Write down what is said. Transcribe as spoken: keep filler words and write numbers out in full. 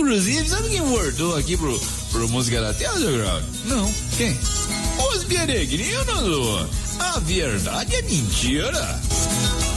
Inclusive, sabe quem voltou aqui pro, pro Música da Terra, seu Grau? Não, quem? Os peregrinos, a verdade é mentira.